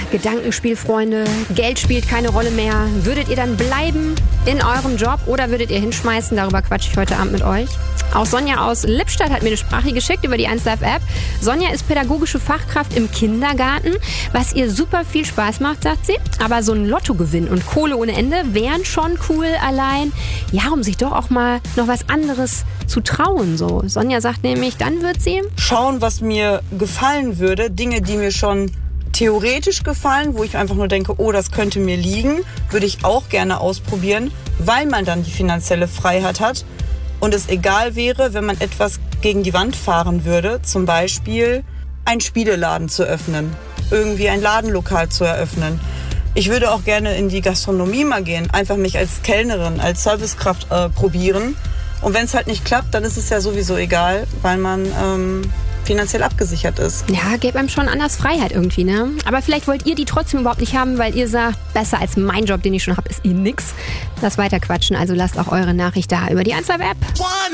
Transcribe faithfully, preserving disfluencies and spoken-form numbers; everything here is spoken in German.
Gedankenspielfreunde, Geld spielt keine Rolle mehr. Würdet ihr dann bleiben in eurem Job oder würdet ihr hinschmeißen? Darüber quatsche ich heute Abend mit euch. Auch Sonja aus Lippstadt hat mir eine Sprache geschickt über die eins Live App. Sonja ist pädagogische Fachkraft im Kindergarten, was ihr super viel Spaß macht, sagt sie. Aber so ein Lottogewinn und Kohle ohne Ende wären schon cool allein. Ja, um sich doch auch mal noch was anderes zu trauen. So. Sonja sagt nämlich, dann wird sie schauen, was mir gefallen würde. Dinge, die mir schon theoretisch gefallen, wo ich einfach nur denke, oh, das könnte mir liegen, würde ich auch gerne ausprobieren, weil man dann die finanzielle Freiheit hat und es egal wäre, wenn man etwas gegen die Wand fahren würde, zum Beispiel einen Spieleladen zu öffnen, irgendwie ein Ladenlokal zu eröffnen. Ich würde auch gerne in die Gastronomie mal gehen, einfach mich als Kellnerin, als Servicekraft äh, probieren. Und wenn es halt nicht klappt, dann ist es ja sowieso egal, weil man ähm, finanziell abgesichert ist. Ja, gebt einem schon anders Freiheit irgendwie, ne? Aber vielleicht wollt ihr die trotzdem überhaupt nicht haben, weil ihr sagt, besser als mein Job, den ich schon habe, ist eh nix. Lasst weiter quatschen, also lasst auch eure Nachricht da über die eins Live App.